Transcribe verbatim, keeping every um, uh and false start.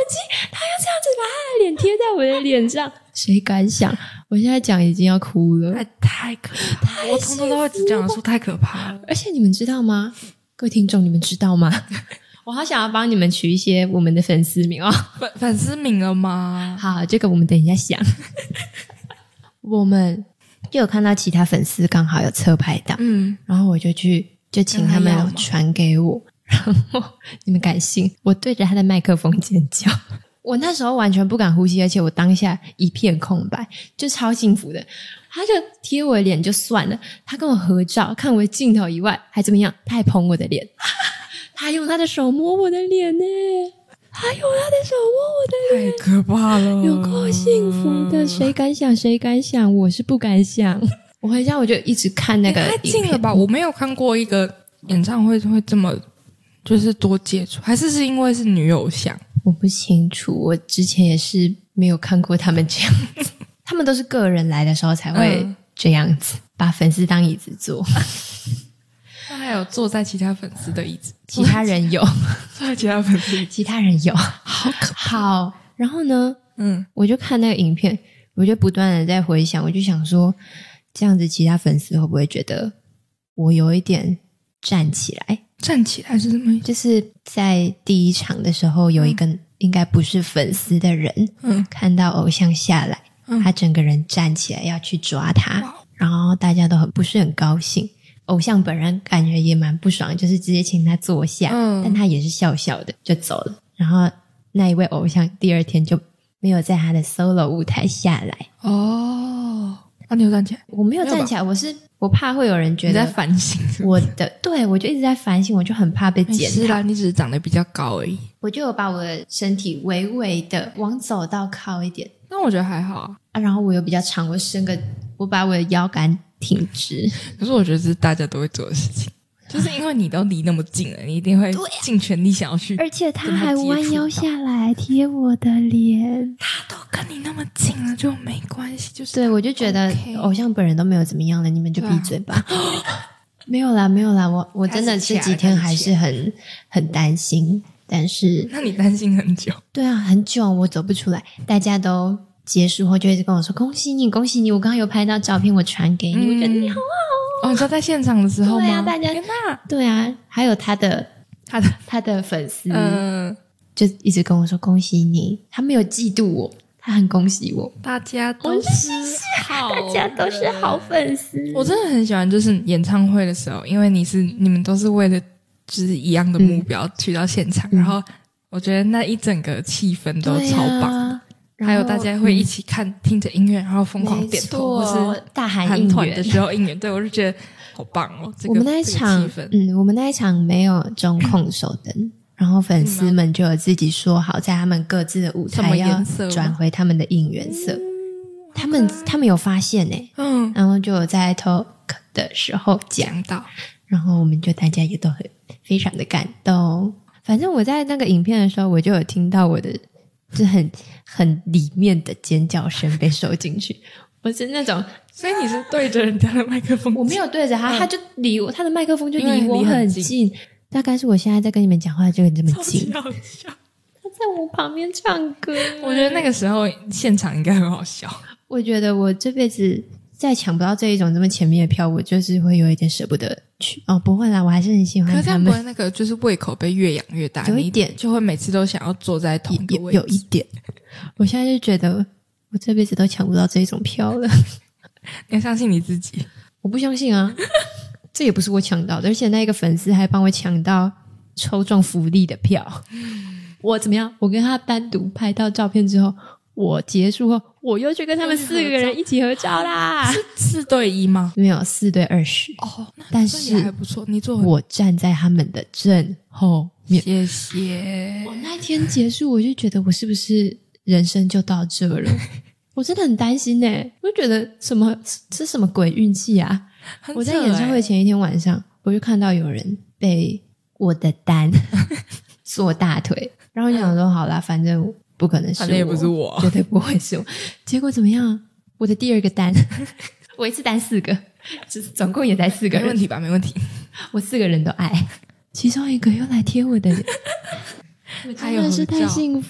机，他要这样子把他的脸贴在我的脸上，谁敢想？我现在讲已经要哭了， 太太可怕了！我通通都会只这样说，太可怕了。 而且你们知道吗？各位听众，你们知道吗？我好想要帮你们取一些我们的粉丝名哦。 粉粉丝名了吗？ 好，这个我们等一下想。我们就有看到其他粉丝刚好有侧拍到，嗯，然后我就去就请他们传给我，然后你们敢信？我对着他的麦克风尖叫，我那时候完全不敢呼吸，而且我当下一片空白，就超幸福的。他就贴我的脸就算了，他跟我合照，看我的镜头以外还怎么样？他还捧我的脸，他用他的手摸我的脸呢。他用他的手摸我的脸， 太可怕了， 有够幸福的，谁敢想谁敢想，我是不敢想。我回家我就一直看那个影片， 太近了吧？我没有看过一个演唱会会这么就是多接触，还是是因为是女偶像？ 我不清楚，我之前也是没有看过他们这样子，他们都是个人来的时候才会这样子，嗯、把粉丝当椅子坐。 他还有坐在其他粉丝的椅子， 其他人有坐在其他粉丝， 其他人有， 好可怕。 好，然后呢， 嗯， 我就看那个影片，我就不断的在回想，我就想说，这样子其他粉丝会不会觉得我有一点站起来？ 站起来是什么意思？ 就是在第一场的时候，有一个应该不是粉丝的人，嗯，看到偶像下来，嗯，他整个人站起来要去抓他，然后大家都很不是很高兴。偶像本人感觉也蛮不爽，就是直接请他坐下，嗯，但他也是笑笑的就走了。然后那一位偶像第二天就没有在他的 solo 舞台下来。 哦，啊，你有站起来？ 我没有站起来，我是我怕会有人觉得你在反省我的，对，我就一直在反省，我就很怕被检讨。 是啦，你只是长得比较高而已。 我就有把我的身体微微的往走道靠一点， 那我觉得还好啊。 啊，然后我又比较长，我伸个，我把我的腰杆挺直。 可是我觉得这是大家都会做的事情，就是因为你都离那么近了，你一定会尽全力想要去， 而且他还弯腰下来贴我的脸， 他都跟你那么近了就没关系，就是对，我就觉得偶像本人都没有怎么样了，你们就闭嘴吧。没有啦，没有啦，我我真的这几天还是很很担心，但是那你担心很久？ 对啊，很久我走不出来，大家都结束后就一直跟我说恭喜你恭喜你，我刚刚有拍到照片我传给你，嗯、我觉得你好好哦。你说在现场的时候吗？ 对啊，大家对啊，还有他的他的他的粉丝，嗯，就一直跟我说恭喜你，他没有嫉妒我，他很恭喜我， 大家都是好， 大家都是好粉丝。 我真的很喜欢，就是演唱会的时候，因为你是你们都是为了就是一样的目标去到现场，嗯、然后我觉得那一整个气氛都超棒的。还有大家会一起看、嗯、听着音乐，然后疯狂点头，或是大喊应援的时候应援，对，我就觉得好棒哦！这个、 我们那一场， 这个、 嗯，我们那一场没有中控手灯，嗯、然后粉丝们就有自己说好，在他们各自的舞台要转回他们的应援色。嗯、他们他们有发现诶、欸，嗯，然后就有在 talk 的时候讲到，然后我们就大家也都很非常的感动。反正我在那个影片的时候，我就有听到我的。就很很里面的尖叫声被收进去，我是那种， 所以你是对着人家的麦克风， 我没有对着他，嗯、他就离我，他的麦克风就离我很近，大概是我现在在跟你们讲话就这么近， 超级好笑， 他在我旁边唱歌， 我觉得那个时候现场应该很好笑。 我觉得我这辈子再抢不到这一种这么前面的票，我就是会有一点舍不得去。哦，不会啦，我还是很喜欢他们。 可是这样不会那个就是胃口被越养越大， 有一点就会每次都想要坐在同一个位置。 有一点，我现在就觉得我这辈子都抢不到这一种票了。 你要相信你自己。 我不相信啊，这也不是我抢到的，而且那个粉丝还帮我抢到抽中福利的票。我怎么样？我跟他单独拍到照片之后。我结束后，我又去跟他们四个人一起合照啦。 是四对一吗？ 没有，四对二十。 哦， 但是还不错。你做我站在他们的正后面。 谢谢。 我那天结束，我就觉得我是不是人生就到这了？我真的很担心欸，我就觉得什么这什么鬼运气啊！欸、我在演唱会前一天晚上，我就看到有人被我的单坐大腿，然后我想说好啦，反正。不可能是我， 反正也不是我， 绝对不会是我。结果怎么样？我的第二个单，我一次单四个，就是总共也才四个人， 没问题吧？没问题。 我四个人都爱，其中一个又来贴我的脸，我真的是太幸福。